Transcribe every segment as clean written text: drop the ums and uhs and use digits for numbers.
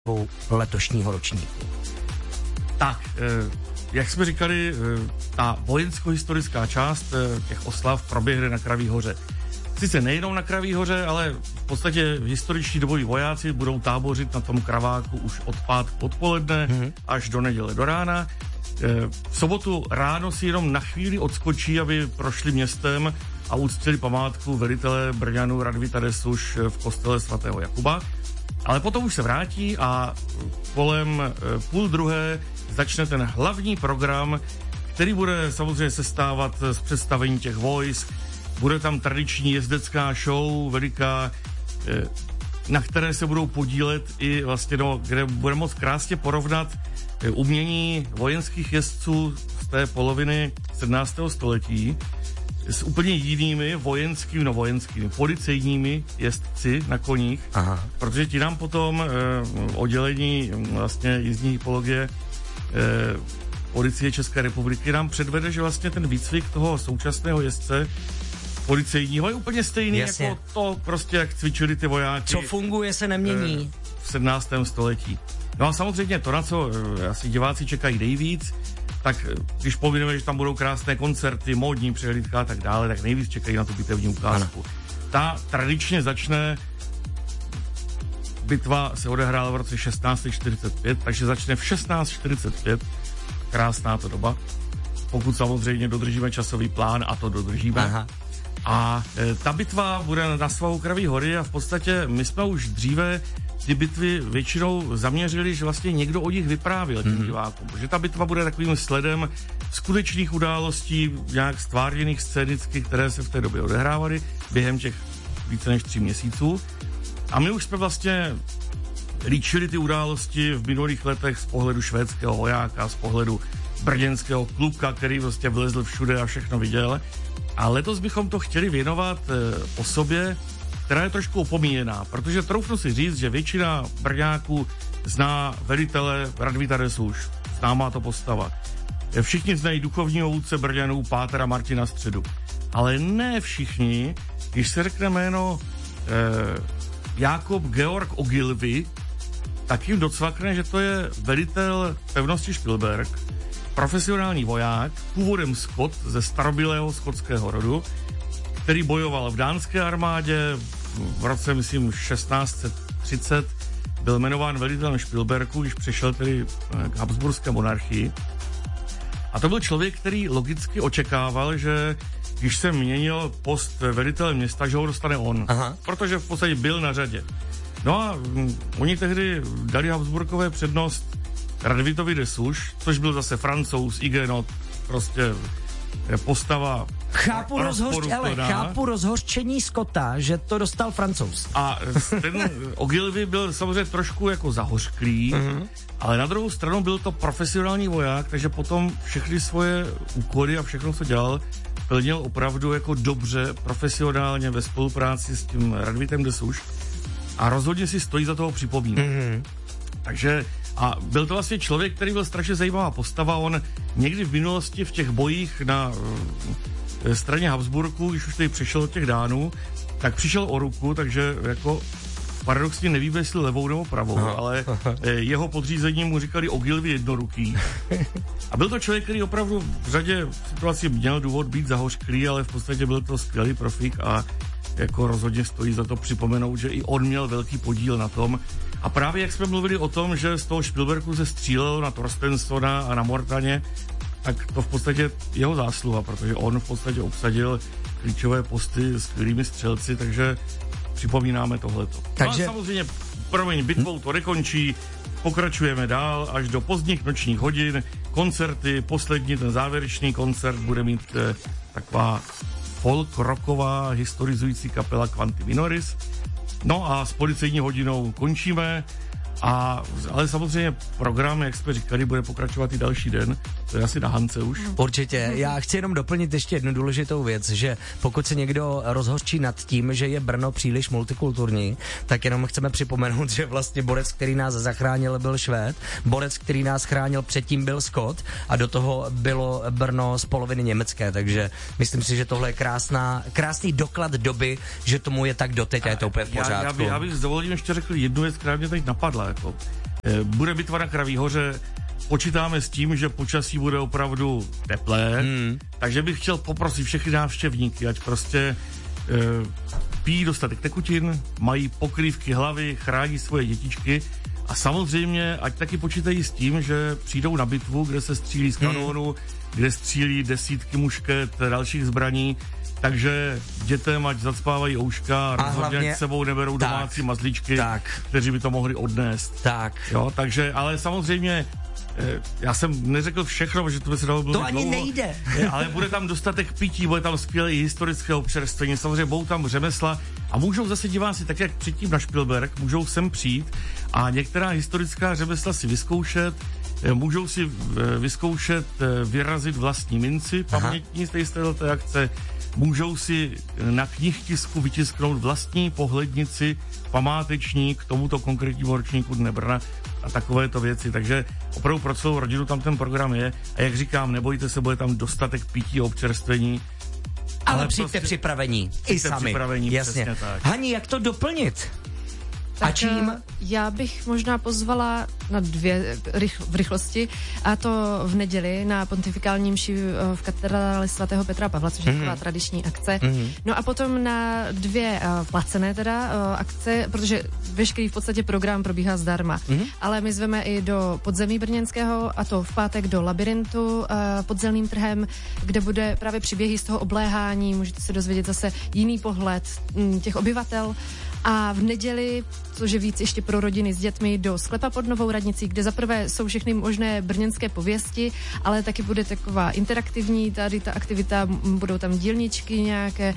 letošního ročníku. Tak, jak jsme říkali, ta vojensko-historická část těch oslav proběhne na Kraví hoře. Sice nejenom na Kraví hoře, ale v podstatě historičtí doboví vojáci budou tábořit na tom kraváku už od pátku odpoledne až do neděle do rána. V sobotu ráno si jenom na chvíli odskočí, aby prošli městem a uctili památku velitele Brňanů Radvíta Desuš v kostele svatého Jakuba. Ale potom už se vrátí a kolem 12:30 začne ten hlavní program, který bude samozřejmě sestávat z představení těch vojsk. Bude tam tradiční jezdecká show veliká, na které se budou podílet i vlastně, kde bude moc krásně porovnat umění vojenských jezdců z té poloviny 17. století s úplně jinými vojenskými, policejními jezdci na koních. Aha. Protože ti nám potom oddělení vlastně jízdní hypologie policie České republiky nám předvede, že vlastně ten výcvik toho současného jezdce policejního je úplně stejný. Jasně. Jako to prostě, jak cvičili ty vojáci. Co funguje, se nemění. V 17. století. No a samozřejmě to, na co asi diváci čekají nejvíc, tak když povinujeme, že tam budou krásné koncerty, módní přehlídka a tak dále, tak nejvíc čekají na tu bitevní ukázku. Ano. Ta tradičně začne, bitva se odehrála v roce 1645, takže začne v 1645, krásná to doba, pokud samozřejmě dodržíme časový plán a to dodržíme. Aha. A ta bitva bude na svahu Kraví hory a v podstatě my jsme už dříve ty bitvy většinou zaměřili, že vlastně někdo o nich vyprávěl tím divákům, protože ta bitva bude takovým sledem skutečných událostí, nějak stvárněných scénicky, které se v té době odehrávaly během těch více než 3 měsíců. A my už jsme vlastně líčili ty události v minulých letech z pohledu švédského vojáka, z pohledu brněnského kluka, který vlastně vlezl všude a všechno viděl. A letos bychom to chtěli věnovat osobě, která je trošku opomíjená, protože troufnu si říct, že většina Brňáků zná velitele Radvíta Desuš, známá to postava. Všichni znají duchovního vůdce Brňanů Pátra Martina Středu. Ale ne všichni, když se řekne jméno Jákob Georg Ogilvy, tak jim docvakne, že to je velitel pevnosti Špilberk, profesionální voják, původem Skot ze starobylého skotského rodu, který bojoval v dánské armádě v roce, myslím, 1630, byl jmenován velitelem Špilberku, když přešel tedy k habsburské monarchii. A to byl člověk, který logicky očekával, že když se měnil post velitele města, že ho dostane on. Aha. Protože v podstatě byl na řadě. No a oni tehdy dali Habsburkové přednost Radvítovi Desuš, což byl zase Francouz, Huguenot, prostě postava. Chápu rozhořčení Scotta, že to dostal Francouz. A ten Ogilvy byl samozřejmě trošku jako zahořklý, ale na druhou stranu byl to profesionální voják, takže potom všechny svoje úkoly a všechno, co dělal, plnil opravdu jako dobře, profesionálně ve spolupráci s tím Radvítem Desuš a rozhodně si stojí za toho připomínat. Takže a byl to vlastně člověk, který byl strašně zajímavá postava. On někdy v minulosti v těch bojích na straně Habsburků, když už tady přešel od těch Dánů, tak přišel o ruku, takže jako paradoxně nevíme, jestli levou nebo pravou, ale jeho podřízení mu říkali Ogilvy jednoruký. A byl to člověk, který opravdu v řadě situací měl důvod být zahořklý, ale v podstatě byl to skvělý profík a jako rozhodně stojí za to připomenout, že i on měl velký podíl na tom. A právě jak jsme mluvili o tom, že z toho Špilberku se střílelo na Torstensona a na Mortaně, tak to v podstatě jeho zásluha, protože on v podstatě obsadil klíčové posty s skvělými střelci, takže připomínáme tohleto. Takže... No a samozřejmě, bitvou to nekončí, pokračujeme dál až do pozdních nočních hodin, koncerty, poslední, ten závěrečný koncert bude mít taková folk-rocková historizující kapela Quanti Minoris. No a s policejní hodinou končíme, ale samozřejmě program, jak jsme říkali, bude pokračovat i další den. To je asi na Hance už. Určitě. Já chci jenom doplnit ještě jednu důležitou věc, že pokud se někdo rozhořčí nad tím, že je Brno příliš multikulturní, tak jenom chceme připomenout, že vlastně borec, který nás zachránil, byl Švéd, borec, který nás chránil předtím, byl Skot a do toho bylo Brno z poloviny německé, takže myslím si, že tohle je krásný doklad doby, že tomu je tak doteď a je to úplně v pořádku. Já bych s dovolením ještě řekl jednu věc, která mě teď napadla. Jako. Bude bitva na Kraví hoře, počítáme s tím, že počasí bude opravdu teplé, takže bych chtěl poprosit všechny návštěvníky, ať prostě pijí dostatek tekutin, mají pokrývky hlavy, chrání svoje dětičky a samozřejmě, ať taky počítají s tím, že přijdou na bitvu, kde se střílí z kanónu, kde střílí desítky mušket, dalších zbraní, takže dětem ať zacpávají ouška a hlavně s sebou neberou domácí mazlíčky, kteří by to mohli odnést. Jo, takže, ale samozřejmě já jsem neřekl všechno, že to by se dalo bylo to ani dlouho, nejde. Ale bude tam dostatek pití, bude tam skvělé historické občerstvení, samozřejmě budou tam řemesla a můžou zase diváci, tak jak předtím na Špilberk, můžou sem přijít a některá historická řemesla si vyzkoušet, můžou si vyzkoušet vyrazit vlastní minci pamětní z té akce, můžou si na knihtisku vytisknout vlastní pohlednici památeční k tomuto konkrétnímu ročníku Dne Brna a takovéto věci, takže opravdu pro celou rodinu tam ten program je a jak říkám, nebojte se, bude tam dostatek pití a občerstvení. Ale přijďte prostě připravení, i sami. Připravení, jasně. Tak. Hani, jak to doplnit? Tak a čím? Já bych možná pozvala na 2 v rychlosti, a to v neděli na pontifikální mši v katedrále svatého Petra Pavla, což je taková tradiční akce. No a potom na 2 placené akce, protože veškerý v podstatě program probíhá zdarma. Ale my zveme i do podzemí brněnského, a to v pátek do Labyrintu podzemním trhem, kde bude právě příběhy z toho obléhání, můžete se dozvědět zase jiný pohled těch obyvatel. A v neděli, což je víc ještě pro rodiny s dětmi, do sklepa pod Novou radnicí, kde zaprvé jsou všechny možné brněnské pověsti, ale taky bude taková interaktivní tady ta aktivita, budou tam dílničky nějaké,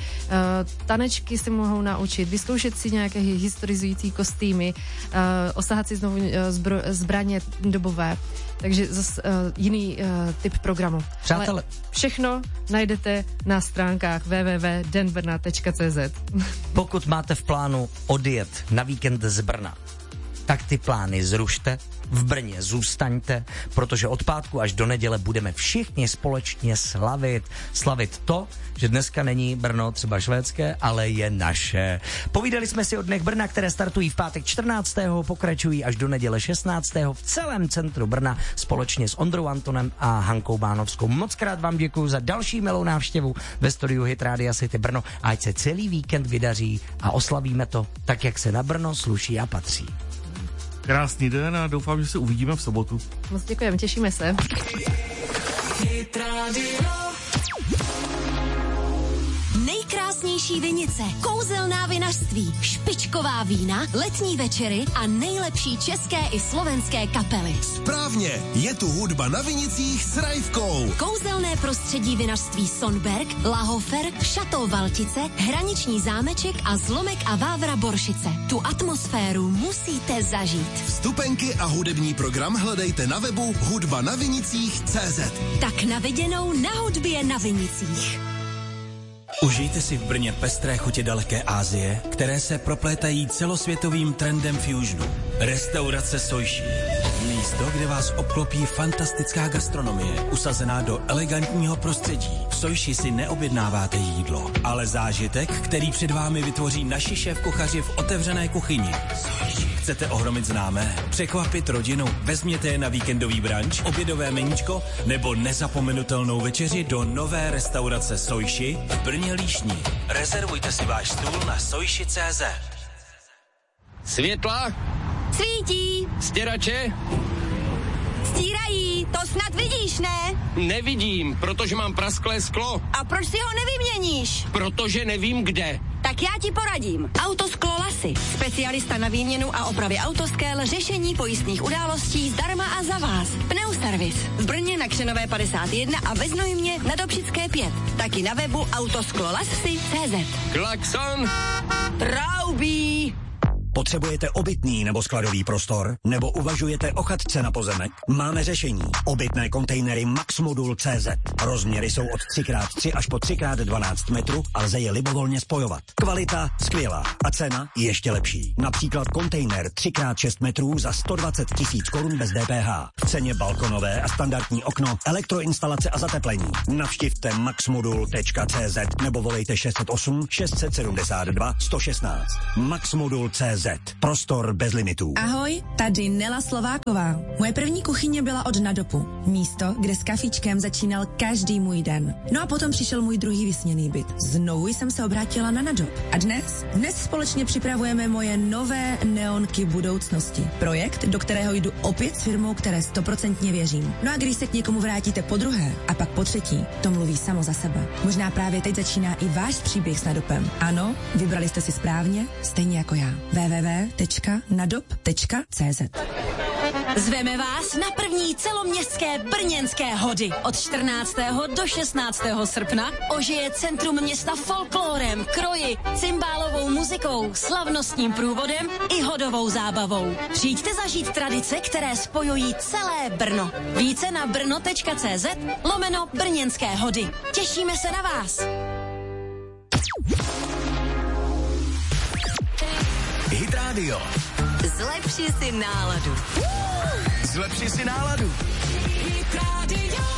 tanečky se mohou naučit, vyzkoušet si nějaké historizující kostýmy, osahat si znovu zbraně dobové. Takže zase jiný typ programu. Přátelé, ale všechno najdete na stránkách www.denbrna.cz. Pokud máte v plánu odjet na víkend z Brna, tak ty plány zrušte, v Brně zůstaňte, protože od pátku až do neděle budeme všichni společně slavit to, že dneska není Brno třeba švédské, ale je naše. Povídali jsme si o Dnech Brna, které startují v pátek 14. pokračují až do neděle 16. v celém centru Brna společně s Ondrou Antonem a Hankou Bánovskou. Mockrát vám děkuju za další milou návštěvu ve studiu Hit Rádia City Brno a ať se celý víkend vydaří a oslavíme to tak, jak se na Brno sluší a patří. Krásný den a doufám, že se uvidíme v sobotu. Moc děkujeme, těšíme se. Nejkrásnější vinice, kouzelná vinařství, špičková vína, letní večery a nejlepší české i slovenské kapely. Správně, je tu hudba na vinicích s Rajvkou. Kouzelné prostředí vinařství Sonberg, Lahofer, Šató Valtice, Hraniční zámeček a Zlomek a Vávra Boršice. Tu atmosféru musíte zažít. Vstupenky a hudební program hledejte na webu hudbanavinicích.cz. Tak na viděnou na hudbě na vinicích. Užijte si v Brně pestré chutě daleké Asie, které se proplétají celosvětovým trendem fusionu. Restaurace Sojši. Místo, kde vás obklopí fantastická gastronomie, usazená do elegantního prostředí. V Sojši si neobjednáváte jídlo, ale zážitek, který před vámi vytvoří naši šéfkuchaři v otevřené kuchyni. Sojši. Chcete ohromit známé, překvapit rodinu, vezměte je na víkendový brunch, obědové meníčko nebo nezapomenutelnou večeři do nové restaurace Sojši v Brně Líšní. Rezervujte si váš stůl na sojši.cz. Světla? Svítí. Stěrače? Stírají, to snad vidíš, ne? Nevidím, protože mám prasklé sklo. A proč si ho nevyměníš? Protože nevím kde. Tak já ti poradím. Autosklo Lasy. Specialista na výměnu a opravě autoskel, řešení pojistných událostí zdarma a za vás. Pneuservis. V Brně na Křenové 51 a ve Znojmě na Dobšické 5. Taky na webu autosklolasy.cz. Klakson. Traubí. Potřebujete obytný nebo skladový prostor? Nebo uvažujete o chatce na pozemek? Máme řešení. Obytné kontejnery Maxmodul.cz. Rozměry jsou od 3x3 až po 3x12 metrů a lze je libovolně spojovat. Kvalita skvělá a cena ještě lepší. Například kontejner 3x6 metrů za 120 000 korun bez DPH. V ceně balkonové a standardní okno, elektroinstalace a zateplení. Navštivte maxmodul.cz nebo volejte 608 672 116. Maxmodul.cz. CZ. Prostor bez limitů. Ahoj, tady Nela Slováková. Moje první kuchyně byla od Nadopu. Místo, kde s kafičkem začínal každý můj den. No a potom přišel můj druhý vysněný byt. Znovu jsem se obrátila na Nadop. A dnes společně připravujeme moje nové neonky budoucnosti. Projekt, do kterého jdu opět s firmou, které 100% věřím. No a když se k někomu vrátíte po druhé a pak po třetí, to mluví samo za sebe. Možná právě teď začíná i váš příběh s Nadopem. Ano, vybrali jste si správně, stejně jako já. www.nadop.cz. Zveme vás na první celoměstské brněnské hody. Od 14. do 16. srpna ožije centrum města folklórem, kroji, cymbálovou muzikou, slavnostním průvodem i hodovou zábavou. Přijďte zažít tradice, které spojují celé Brno. Více na brno.cz/brněnské hody. Těšíme se na vás. Hit Radio. Zlepši si náladu. Zlepši si náladu. Hit Radio.